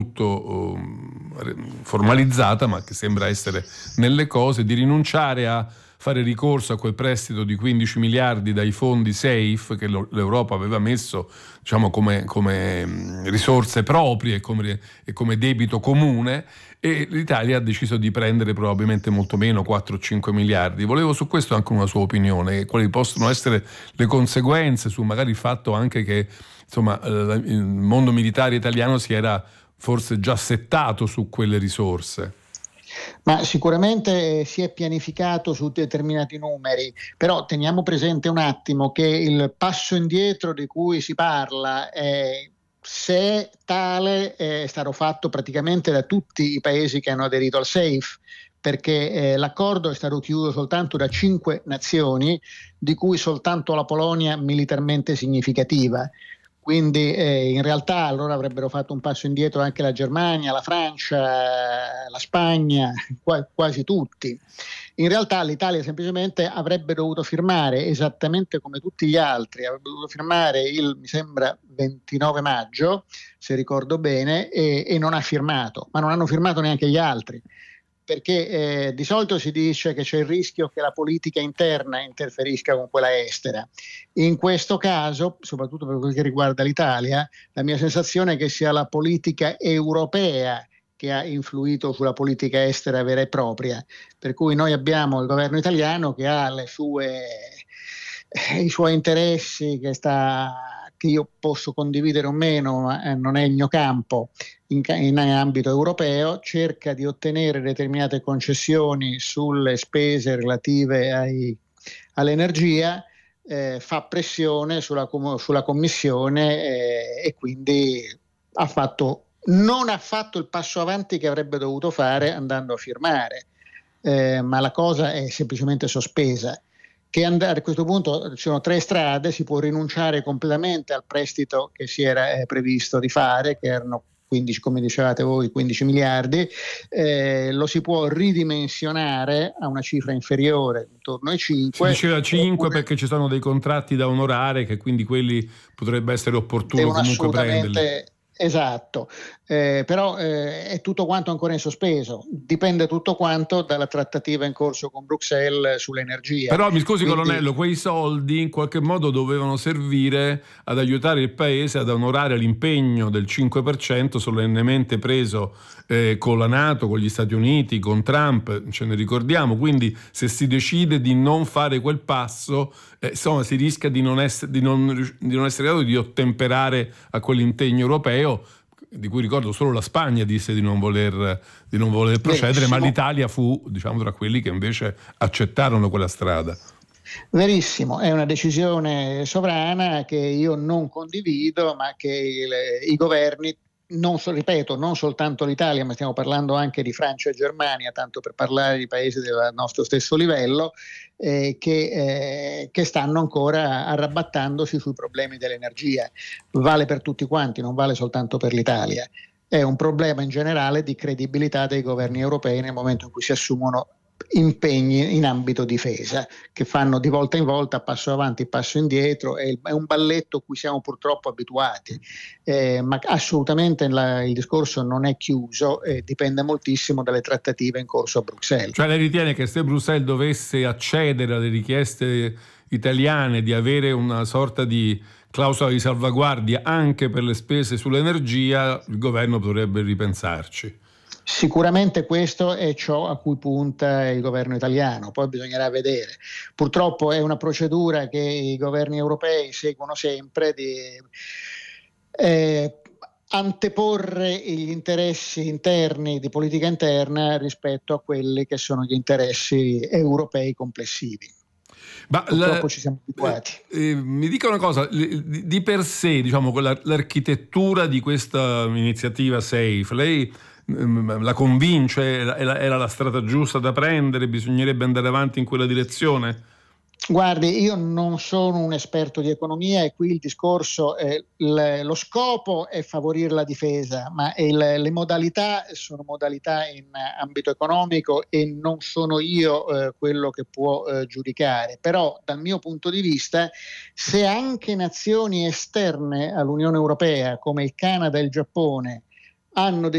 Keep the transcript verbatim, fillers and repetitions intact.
formalizzata, ma che sembra essere nelle cose, di rinunciare a fare ricorso a quel prestito di quindici miliardi dai fondi SAFE che l'Europa aveva messo, diciamo, come, come risorse proprie e come, e come debito comune, e l'Italia ha deciso di prendere probabilmente molto meno, quattro o cinque miliardi. Volevo su questo anche una sua opinione, quali possono essere le conseguenze su magari il fatto anche che, insomma, il mondo militare italiano si era forse già settato su quelle risorse. Ma sicuramente si è pianificato su determinati numeri, però teniamo presente un attimo che il passo indietro di cui si parla è, se è tale, è stato fatto praticamente da tutti i paesi che hanno aderito al SAFE, perché eh, l'accordo è stato chiuso soltanto da cinque nazioni, di cui soltanto la Polonia militarmente significativa. Quindi eh, in realtà allora avrebbero fatto un passo indietro anche la Germania, la Francia, la Spagna, qua, quasi tutti. In realtà l'Italia semplicemente avrebbe dovuto firmare, esattamente come tutti gli altri, avrebbe dovuto firmare il, mi sembra, ventinove maggio, se ricordo bene, e, e non ha firmato, ma non hanno firmato neanche gli altri. Perché eh, di solito si dice che c'è il rischio che la politica interna interferisca con quella estera. In questo caso, soprattutto per quel che riguarda l'Italia, la mia sensazione è che sia la politica europea che ha influito sulla politica estera vera e propria. Per cui noi abbiamo il governo italiano che ha le sue, eh, i suoi interessi, che sta... che io posso condividere o meno, ma non è il mio campo, in, in ambito europeo, cerca di ottenere determinate concessioni sulle spese relative ai, all'energia, eh, fa pressione sulla, sulla Commissione eh, e quindi ha fatto, non ha fatto il passo avanti che avrebbe dovuto fare andando a firmare, eh, ma la cosa è semplicemente sospesa. Che andare a questo punto ci sono tre strade: si può rinunciare completamente al prestito che si era eh, previsto di fare, che erano quindici, come dicevate voi, quindici miliardi, eh, lo si può ridimensionare a una cifra inferiore, intorno ai cinque. Si diceva cinque oppure... perché ci sono dei contratti da onorare, che quindi quelli potrebbe essere opportuno devono comunque assolutamente... prenderli. Esatto, eh, però eh, è tutto quanto ancora in sospeso, dipende tutto quanto dalla trattativa in corso con Bruxelles sull'energia. Però mi scusi, Quindi... colonnello, quei soldi in qualche modo dovevano servire ad aiutare il paese ad onorare l'impegno del cinque per cento solennemente preso eh, con la NATO, con gli Stati Uniti, con Trump, ce ne ricordiamo. Quindi se si decide di non fare quel passo, eh, insomma, si rischia di non, essere, di, non, di non essere in grado di ottemperare a quell'impegno europeo, di cui ricordo solo la Spagna disse di non voler, di non voler procedere. Verissimo. Ma l'Italia fu, diciamo, tra quelli che invece accettarono quella strada. Verissimo, è una decisione sovrana che io non condivido, ma che il, i governi, non so, ripeto, non soltanto l'Italia, ma stiamo parlando anche di Francia e Germania, tanto per parlare di paesi del nostro stesso livello, eh, che, eh, che stanno ancora arrabattandosi sui problemi dell'energia. Vale per tutti quanti, non vale soltanto per l'Italia. È un problema in generale di credibilità dei governi europei nel momento in cui si assumono impegni in ambito difesa, che fanno di volta in volta passo avanti, passo indietro. È un balletto a cui siamo purtroppo abituati, eh, ma assolutamente la, il discorso non è chiuso, eh, dipende moltissimo dalle trattative in corso a Bruxelles. Cioè lei ritiene che se Bruxelles dovesse accedere alle richieste italiane di avere una sorta di clausola di salvaguardia anche per le spese sull'energia, il governo potrebbe ripensarci? Sicuramente questo è ciò a cui punta il governo italiano, poi bisognerà vedere. Purtroppo è una procedura che i governi europei seguono sempre, di eh, anteporre gli interessi interni di politica interna rispetto a quelli che sono gli interessi europei complessivi. Ma purtroppo la, ci siamo abituati. Eh, eh, mi dica una cosa, di, di per sé, diciamo, l'architettura di questa iniziativa SAFE, lei la convince? Era, era la strada giusta da prendere? Bisognerebbe andare avanti in quella direzione? Guardi, io non sono un esperto di economia e qui il discorso, è, lo scopo è favorire la difesa, ma il, le modalità sono modalità in ambito economico e non sono io eh, quello che può eh, giudicare. Però dal mio punto di vista, se anche nazioni esterne all'Unione Europea come il Canada e il Giappone hanno